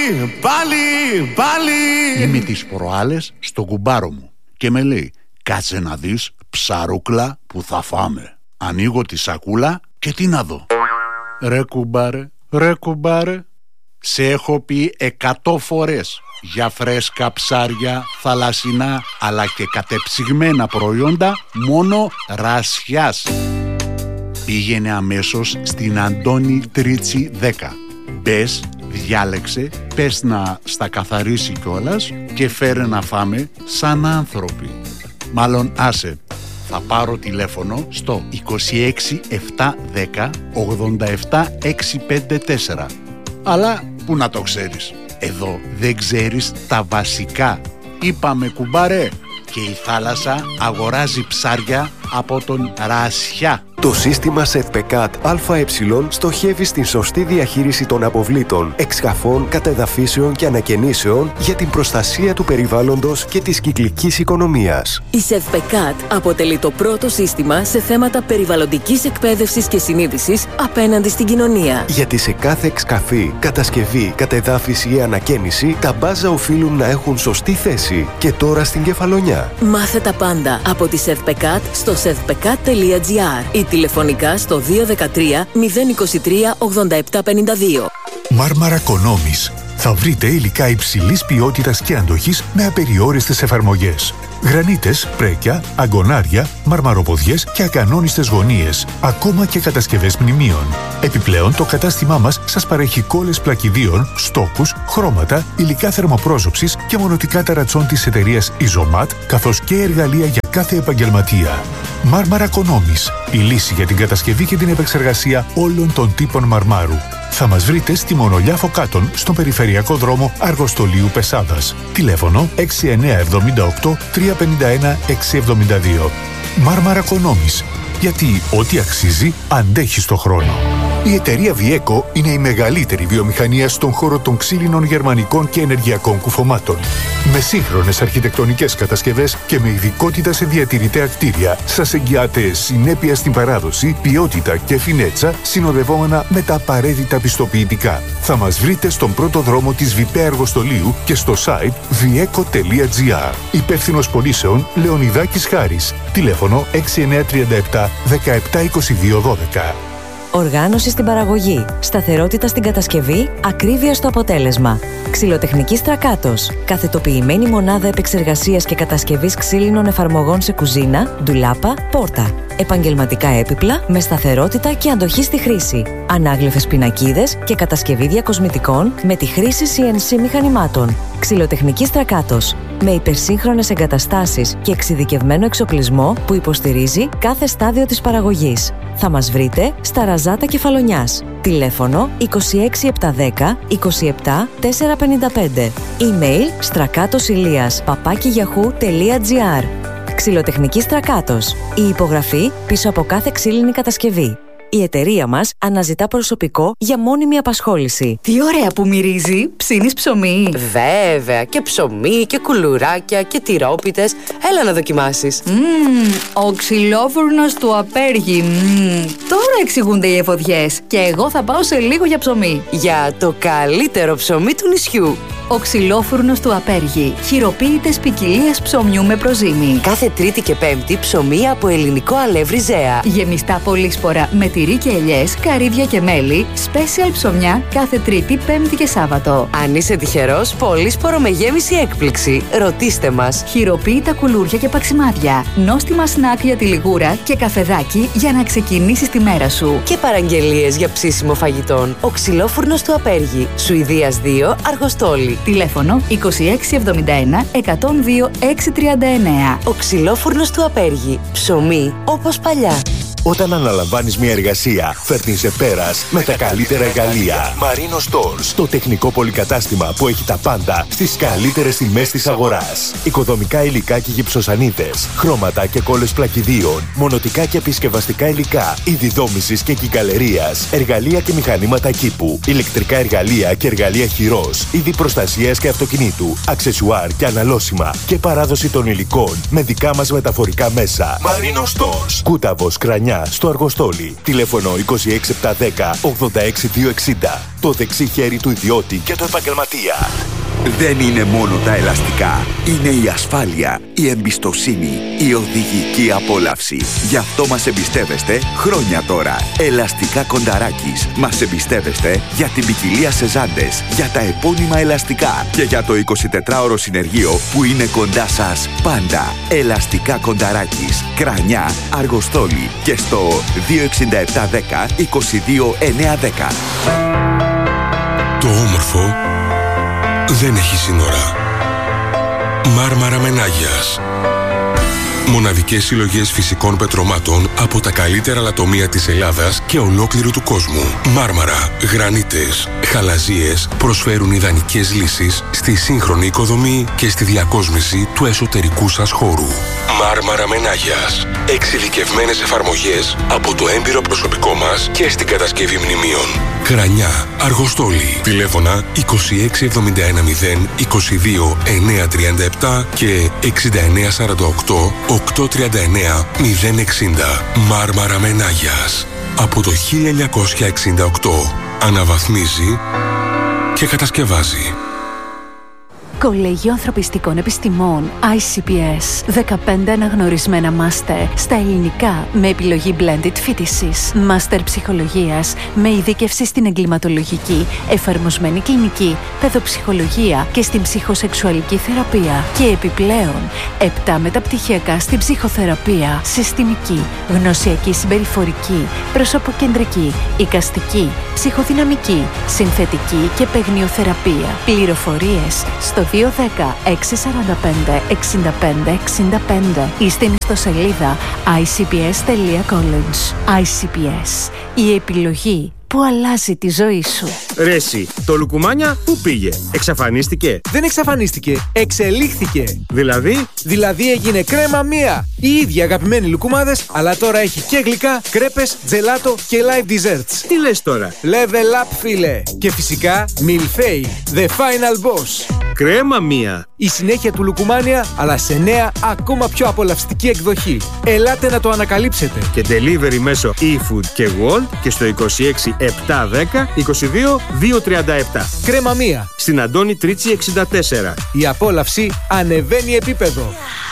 πάλι. Είμαι τις προάλλες στον κουμπάρο μου και με λέει, κάτσε να δεις ψαρούκλα που θα φάμε. Ανοίγω τη σακούλα και τι να δω. Ρε κουμπάρε, σε έχω πει 100 φορές για φρέσκα ψάρια, θαλασσινά αλλά και κατεψυγμένα προϊόντα μόνο Ρασιάς. Πήγαινε αμέσως στην Αντώνη Τρίτσι 10. Μπες, διάλεξε, πες να στα καθαρίσει κιόλας και φέρε να φάμε σαν άνθρωποι. Μάλλον άσε, θα πάρω τηλέφωνο στο 26 710 87 654. Αλλά που να το ξέρεις, εδώ δεν ξέρεις τα βασικά. Είπαμε κουμπάρε, και η θάλασσα αγοράζει ψάρια από τον Ρασιά. Το σύστημα ΣΕΔΠΕΚΑΤ ΑΕ στοχεύει στην σωστή διαχείριση των αποβλήτων, εξκαφών, κατεδαφίσεων και ανακαινήσεων για την προστασία του περιβάλλοντος και της κυκλικής οικονομίας. Η ΣΕΔΠΕΚΑΤ αποτελεί το πρώτο σύστημα σε θέματα περιβαλλοντικής εκπαίδευσης και συνείδησης απέναντι στην κοινωνία. Γιατί σε κάθε εξκαφή, κατασκευή, κατεδάφιση ή ανακαίνιση, τα μπάζα οφείλουν να έχουν σωστή θέση. Και τώρα στην Κεφαλονιά. Μάθε τα πάντα από τη ΣΕΔΠΕΚΑΤ στο sedpekat.gr. Τηλεφωνικά στο 213 023 8752. Μάρμαρα Κονόμης. Θα βρείτε υλικά υψηλής ποιότητας και αντοχής με απεριόριστες εφαρμογές. Γρανίτες, πρέκια, αγκονάρια, μαρμαροποδιές και ακανόνιστες γωνίες, ακόμα και κατασκευές μνημείων. Επιπλέον, το κατάστημά μας σας παρέχει κόλλες πλακιδίων, στόκους, χρώματα, υλικά θερμοπρόσωψης και μονοτικά ταρατσών της εταιρείας Ιζωμάτ, καθώς και εργαλεία για κάθε επαγγελματία. Μάρμαρα Κονόμης. Η λύση για την κατασκευή και την επεξεργασία όλων των τύπων μαρμάρου. Θα μας βρείτε στη Μονολιά Φωκάτων, στον περιφερειακό δρόμο Αργοστολίου Πεσάδας. Τηλέφωνο 6978 351 672. Μάρμαρα Κονόμης. Γιατί ό,τι αξίζει αντέχει στο χρόνο. Η εταιρεία Vieko είναι η μεγαλύτερη βιομηχανία στον χώρο των ξύλινων γερμανικών και ενεργειακών κουφωμάτων. Με σύγχρονες αρχιτεκτονικές κατασκευές και με ειδικότητα σε διατηρητέα κτίρια, σας εγγυάται συνέπεια στην παράδοση, ποιότητα και φινέτσα, συνοδευόμενα με τα απαραίτητα πιστοποιητικά. Θα μας βρείτε στον πρώτο δρόμο της Βιπέ Αργοστολίου και στο site vieko.gr. Υπεύθυνος πωλήσεων Λεωνιδάκης Χάρης. Τηλέφωνο 6937 172212. Οργάνωση στην παραγωγή, σταθερότητα στην κατασκευή, ακρίβεια στο αποτέλεσμα. Ξυλοτεχνική Στρακάτος. Καθετοποιημένη μονάδα επεξεργασίας και κατασκευής ξύλινων εφαρμογών σε κουζίνα, ντουλάπα, πόρτα. Επαγγελματικά έπιπλα με σταθερότητα και αντοχή στη χρήση. Ανάγλυφες πινακίδες και κατασκευή διακοσμητικών με τη χρήση CNC μηχανημάτων. Ξυλοτεχνική Στρακάτος. Με υπερσύγχρονες εγκαταστάσεις και εξειδικευμένο εξοπλισμό που υποστηρίζει κάθε στάδιο της παραγωγής. Θα μας βρείτε στα Ραζάτα Κεφαλονιάς. Τηλέφωνο 26710 27 455. Email strakatosilias@yahoo.gr. Ξυλοτεχνική Στρακάτος. Η υπογραφή πίσω από κάθε ξύλινη κατασκευή. Η εταιρεία μας αναζητά προσωπικό για μόνιμη απασχόληση. Τι ωραία που μυρίζει! Ψήνεις ψωμί? Βέβαια, και ψωμί και κουλουράκια και τυρόπιτες. Έλα να δοκιμάσεις. Ο ξυλόφουρνος του Απέργη. Τώρα εξηγούνται οι εφοδιές. Και εγώ θα πάω σε λίγο για ψωμί. Για το καλύτερο ψωμί του νησιού. Ο ξυλόφουρνος του Απέργη. Χειροποίητες ποικιλίες ψωμιού με προζύμι. Κάθε Τρίτη και Πέμπτη ψωμί από ελληνικό αλεύρι Ζέα. Γεμιστά πολύσπορα με τυρί και ελιές, καρύδια και μέλι. Special ψωμιά κάθε Τρίτη, Πέμπτη και Σάββατο. Αν είσαι τυχερός, πολύσπορο με γέμιση έκπληξη. Ρωτήστε μας. Χειροποίητα κουλούρια και παξιμάδια. Νόστιμα σνακ για τη λιγούρα και καφεδάκι για να ξεκινήσεις τη μέρα σου. Και παραγγελίες για ψήσιμο φαγητών. Ο ξυλόφουρνος του Απέργη. Σουηδίας 2, Αργοστόλη. Τηλέφωνο 2671 102 639. Ο ξυλόφουρνος του Απέργη. Ψωμί όπως παλιά. Όταν αναλαμβάνεις μια εργασία, φέρνεις σε πέρας με τα καλύτερα εργαλεία. Marino Stores, το τεχνικό πολυκατάστημα που έχει τα πάντα στις καλύτερες τιμές της αγοράς. Οικοδομικά υλικά και γυψοσανίδες, χρώματα και κόλλες πλακιδίων, μονοτικά και επισκευαστικά υλικά, είδη δόμησης και κυκαλερίας, εργαλεία και μηχανήματα κήπου, ηλεκτρικά εργαλεία και εργαλεία χειρός, είδη προστασίας και αυτοκινήτου, αξεσουάρ και αναλώσιμα και παράδοση των υλικών με δικά μας μεταφορικά μέσα. Marino Stores, Κούταβος, Κρανιά, Κρανιά στο Αργοστόλι. Τηλέφωνο 26710 86260. Το δεξί χέρι του ιδιώτη και του επαγγελματία. Δεν είναι μόνο τα ελαστικά. Είναι η ασφάλεια, η εμπιστοσύνη, η οδηγική απόλαυση. Γι' αυτό μας εμπιστεύεστε χρόνια τώρα. Ελαστικά Κονταράκης. Μας εμπιστεύεστε για την ποικιλία σε ζάντες, για τα επώνυμα ελαστικά και για το 24ωρο συνεργείο που είναι κοντά σας πάντα. Ελαστικά Κονταράκης. Κρανιά, Αργοστόλι και στο 26710 22910. Το όμορφο δεν έχει σύνορα. Μάρμαρα Μενάγιας. Μοναδικές συλλογές φυσικών πετρωμάτων από τα καλύτερα λατομεία της Ελλάδας και ολόκληρου του κόσμου. Μάρμαρα, γρανίτες, χαλαζίες προσφέρουν ιδανικές λύσεις στη σύγχρονη οικοδομή και στη διακόσμηση του εσωτερικού σας χώρου. Μάρμαρα Μενάγιας. Εξειδικευμένες εφαρμογές από το έμπειρο προσωπικό μας και στην κατασκευή μνημείων. Κρανιά, Αργοστόλι. Τηλέφωνα 26710 22 937 και 6948 839 060. Μάρμαρα Μενάγιας. Από το 1968 αναβαθμίζει και κατασκευάζει. Κολέγιο Ανθρωπιστικών Επιστημών ICPS. 15 αναγνωρισμένα μάστερ στα ελληνικά με επιλογή blended φοιτησης. Μάστερ ψυχολογίας με ειδίκευση στην εγκληματολογική, εφαρμοσμένη κλινική, παιδοψυχολογία και στην ψυχοσεξουαλική θεραπεία. Και επιπλέον 7 μεταπτυχιακά στην ψυχοθεραπεία, συστημική, γνωσιακή συμπεριφορική, προσωποκεντρική, εικαστική, ψυχοδυναμική, συνθετική και παιγνιοθεραπεία. Πληροφορίες στο 210-645-65-65 ή στην ιστοσελίδα icps.college. ICPS. Η επιλογή που αλλάζει τη ζωή σου. Ρε εσύ, το Λουκουμάνια πού πήγε? Εξαφανίστηκε? Δεν εξαφανίστηκε, εξελίχθηκε. Δηλαδή έγινε κρέμα μία. Οι ίδιοι αγαπημένοι λουκουμάδες, αλλά τώρα έχει και γλυκά, κρέπες, τζελάτο και live desserts. Τι λες τώρα? Level up, φίλε. Και φυσικά Milfei, the final boss. Κρέμα μία. Η συνέχεια του Λουκουμάνια, αλλά σε νέα, ακόμα πιο απολαυστική εκδοχή. Ελάτε να το ανακαλύψετε. Και delivery μέσω eFood και Wolt και στο 26 710 22 237. Κρέμα μία. Στην Αντώνη Τρίτσι 64. Η απόλαυση ανεβαίνει επίπεδο.